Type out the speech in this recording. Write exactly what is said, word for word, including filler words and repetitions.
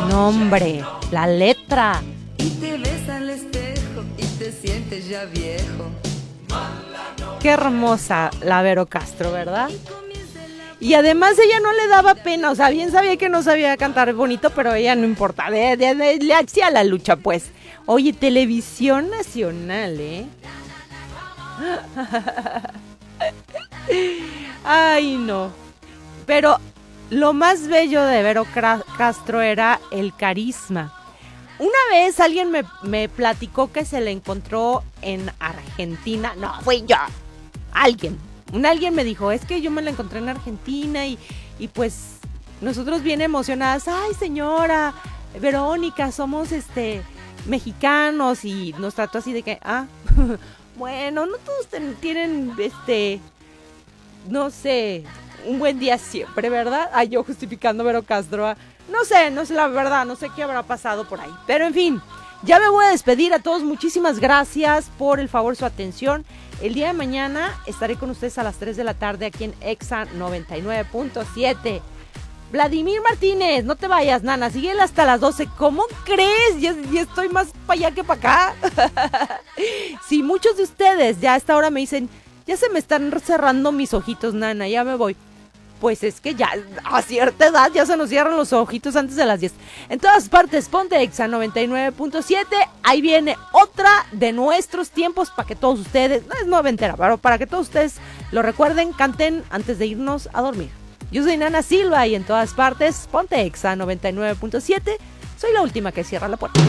No, hombre, la letra. Y te ves al espejo y te sientes ya viejo. Qué hermosa la Vero Castro, ¿verdad? Y además ella no le daba pena, o sea, bien sabía que no sabía cantar bonito, pero ella no importa, de, de, de, le hacía la lucha, pues. Oye, Televisión Nacional, ¿eh? Ay, no. Pero lo más bello de Vero Castro era el carisma. Una vez alguien me, me platicó que se le encontró en Argentina. No, fui yo. Alguien. Un alguien me dijo, es que yo me la encontré en Argentina y, y pues nosotros bien emocionadas. Ay, señora Verónica, somos este mexicanos, y nos trató así de que, ah, bueno, no todos ten, tienen este, no sé, un buen día siempre, ¿verdad? Ay, yo justificando Vero Castro. ¿eh? No sé, no sé la verdad, no sé qué habrá pasado por ahí. Pero en fin, ya me voy a despedir a todos. Muchísimas gracias por el favor, su atención. El día de mañana estaré con ustedes a las tres de la tarde aquí en Exa noventa y nueve punto siete. Vladimir Martínez, no te vayas, nana, síguela hasta las doce. ¿Cómo crees? Ya, ya estoy más para allá que para acá. Sí, muchos de ustedes ya a esta hora me dicen, ya se me están cerrando mis ojitos, nana, ya me voy. Pues es que ya a cierta edad ya se nos cierran los ojitos antes de las diez. En todas partes, ponte Exa noventa y nueve punto siete. Ahí viene otra de nuestros tiempos para que todos ustedes, no es noventera, pero para que todos ustedes lo recuerden, canten antes de irnos a dormir. Yo soy Nana Silva y en todas partes, ponte Exa noventa y nueve punto siete. Soy la última que cierra la puerta.